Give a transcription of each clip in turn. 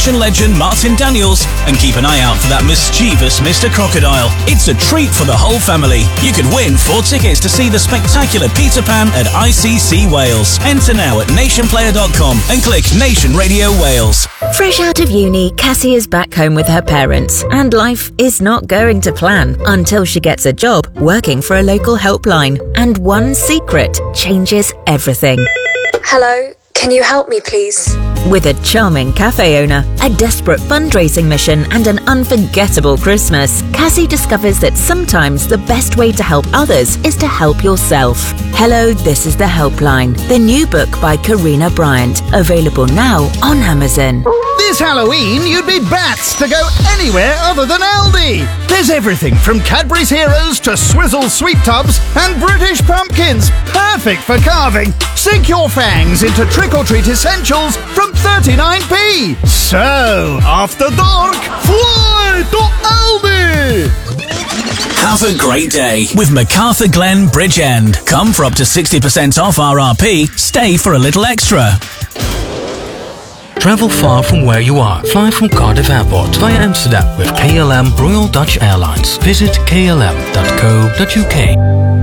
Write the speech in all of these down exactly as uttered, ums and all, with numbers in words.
legend Martin Daniels and keep an eye out for that mischievous Mister Crocodile. It's a treat for the whole family. You could win four tickets to see the spectacular Peter Pan at I C C Wales. Enter now at nation player dot com and click Nation Radio Wales. Fresh out of uni, Cassie is back home with her parents, and life is not going to plan until she gets a job working for a local helpline. And one secret changes everything. Hello, can you help me, please? With a charming cafe owner, a desperate fundraising mission, and an unforgettable Christmas, Cassie discovers that sometimes the best way to help others is to help yourself. Hello, This is the Helpline, the new book by Karina Bryant, available now on Amazon. This Halloween, you'd be bats to go anywhere other than Aldi. There's everything from Cadbury's Heroes to Swizzle Sweet Tubs and British pumpkins, perfect for carving. Sink your fangs into trick-or-treat essentials from thirty-nine p. So, after dark, fly to Aldi! Have a great day with MacArthur Glen Bridgend. Come for up to sixty percent off R R P, stay for a little extra. Travel far from where you are. Fly from Cardiff Airport via Amsterdam with K L M Royal Dutch Airlines. Visit k l m dot co dot u k.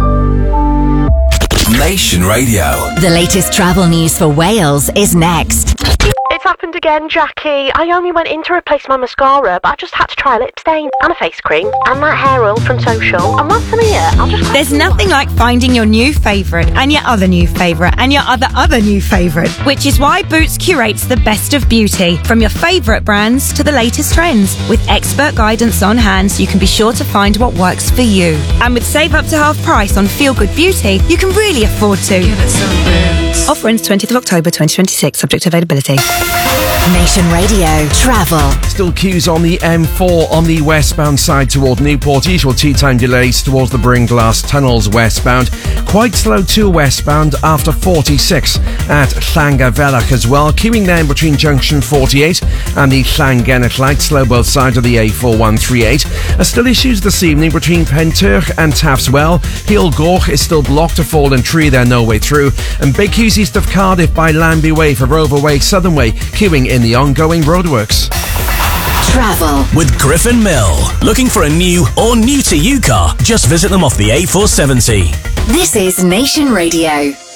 Nation Radio. The latest travel news for Wales is next. It's happened again, Jackie. I only went in to replace my mascara, but I just had to try a lip stain and a face cream and that hair oil from Social. And once I'm here, I'll just... There's nothing like finding your new favourite and your other new favourite and your other other new favourite, which is why Boots curates the best of beauty, from your favourite brands to the latest trends, with expert guidance on hand so you can be sure to find what works for you. And with save up to half price on Feel Good Beauty, you can really afford to. Give it some Boots. Offer ends twentieth of October twenty twenty-six, subject to availability. Nation Radio Travel. Still queues on the M four on the westbound side toward Newport. Usual tea time delays towards the Bringlass tunnels westbound. Quite slow too westbound after forty-six at Llangavelach as well. Queuing then between junction forty-eight and the Llangennet light. Slow both sides of the A four one three eight. Uh, still issues this evening between Penturch and Taftswell. Heel Gorch is still blocked. A fallen tree there, no way through. And big queues east of Cardiff by Lambie Way for Rover Way, Southern Way, queuing in the ongoing roadworks. Travel with Griffin Mill. Looking for a new or new to you car? Just visit them off the A four seventy. This is Nation Radio.